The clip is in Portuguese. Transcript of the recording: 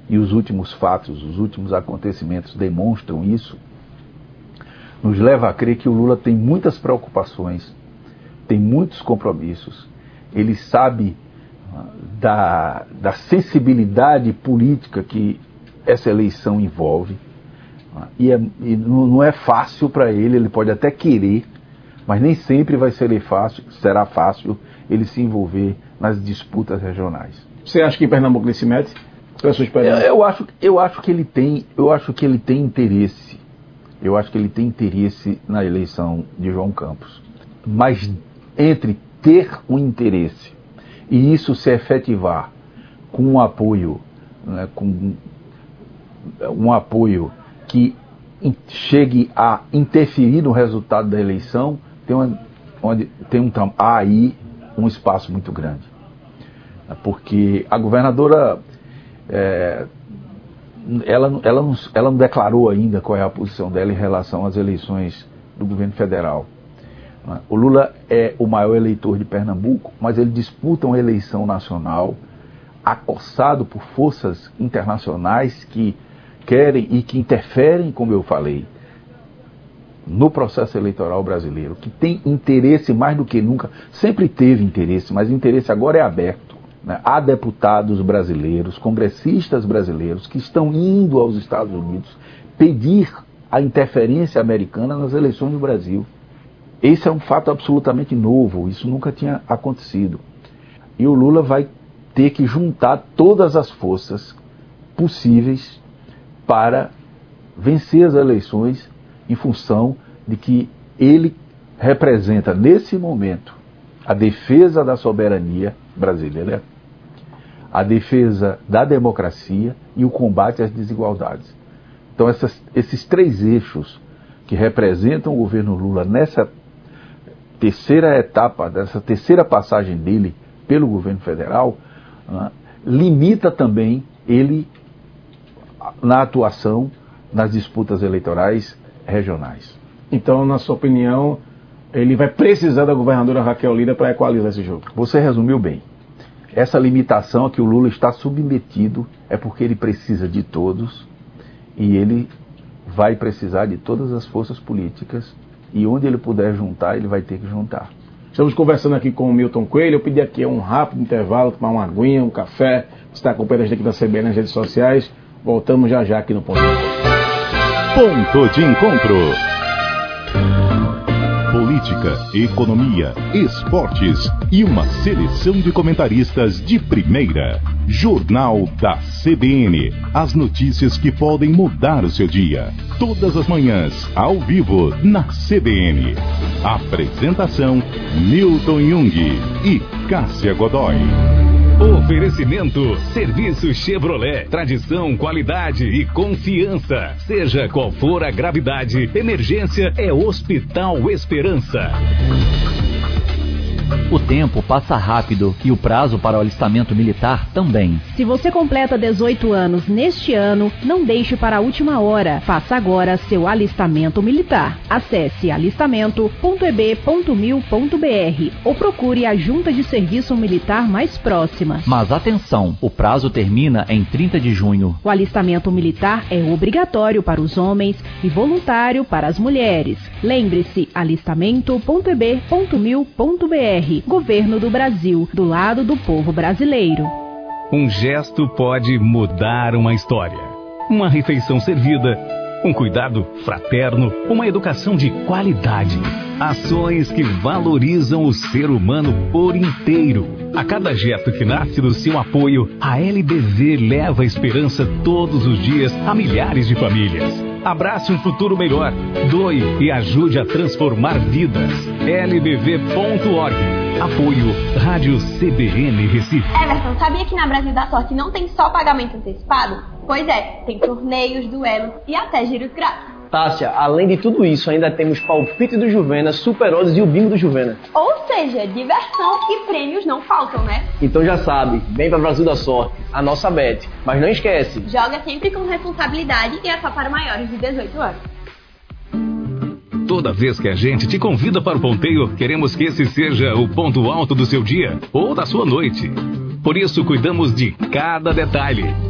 e os últimos fatos, os últimos acontecimentos demonstram isso, nos leva a crer que o Lula tem muitas preocupações, tem muitos compromissos, ele sabe da sensibilidade política que essa eleição envolve, e não é fácil para ele pode até querer, mas nem sempre será fácil ele se envolver nas disputas regionais. Você acha que em Pernambuco ele se mete? Eu acho que ele tem interesse. Eu acho que ele tem interesse na eleição de João Campos. Mas entre ter um interesse e isso se efetivar com um apoio, né, com um apoio que chegue a interferir no resultado da eleição, há aí um espaço muito grande. Porque a governadora, ela não declarou ainda qual é a posição dela em relação às eleições do governo federal. O Lula é o maior eleitor de Pernambuco, mas ele disputa uma eleição nacional acossado por forças internacionais que querem e que interferem, como eu falei, no processo eleitoral brasileiro, que tem interesse mais do que nunca, sempre teve interesse, mas o interesse agora é aberto. Né? Há deputados brasileiros, congressistas brasileiros que estão indo aos Estados Unidos pedir a interferência americana nas eleições do Brasil. Esse é um fato absolutamente novo, isso nunca tinha acontecido. E o Lula vai ter que juntar todas as forças possíveis para vencer as eleições em função de que ele representa, nesse momento, a defesa da soberania brasileira, a defesa da democracia e o combate às desigualdades. Então, esses três eixos que representam o governo Lula nessa terceira etapa, dessa terceira passagem dele pelo governo federal, limita também ele na atuação nas disputas eleitorais regionais. Então, na sua opinião, ele vai precisar da governadora Raquel Lira para equalizar esse jogo? Você resumiu bem. Essa limitação a que o Lula está submetido é porque ele precisa de todos e ele vai precisar de todas as forças políticas e onde ele puder juntar, ele vai ter que juntar. Estamos conversando aqui com o Milton Coelho. Eu pedi aqui um rápido intervalo, tomar uma aguinha, um café. Você está acompanhando a gente aqui da CBN nas redes sociais. Voltamos já já aqui no Ponto de Encontro. Ponto de Encontro. Política, economia, esportes e uma seleção de comentaristas de primeira. Jornal da CBN. As notícias que podem mudar o seu dia. Todas as manhãs, ao vivo, na CBN. Apresentação, Milton Jung e Cássia Godoy. Oferecimento, serviço Chevrolet, tradição, qualidade e confiança. Seja qual for a gravidade, emergência é Hospital Esperança. O tempo passa rápido e o prazo para o alistamento militar também. Se você completa 18 anos neste ano, não deixe para a última hora. Faça agora seu alistamento militar. Acesse alistamento.eb.mil.br ou procure a junta de serviço militar mais próxima. Mas atenção, o prazo termina em 30 de junho. O alistamento militar é obrigatório para os homens e voluntário para as mulheres. Lembre-se, alistamento.eb.mil.br. Governo do Brasil, do lado do povo brasileiro. Um gesto pode mudar uma história. Uma refeição servida, um cuidado fraterno, uma educação de qualidade. Ações que valorizam o ser humano por inteiro. A cada gesto que nasce do seu apoio, a LBV leva esperança todos os dias a milhares de famílias. Abrace um futuro melhor, doe e ajude a transformar vidas. lbv.org. Apoio Rádio CBN Recife. Everton, sabia que na Brasil da Sorte não tem só pagamento antecipado? Pois é, tem torneios, duelos e até giros grátis. Tássia, além de tudo isso, ainda temos palpite do Juvena, Super Odds e o bingo do Juvena. Ou seja, diversão e prêmios não faltam, né? Então já sabe, vem pra Brasil da Sorte, a nossa bet. Mas não esquece, joga sempre com responsabilidade e é só para maiores de 18 anos. Toda vez que a gente te convida para o ponteio, queremos que esse seja o ponto alto do seu dia ou da sua noite. Por isso, cuidamos de cada detalhe.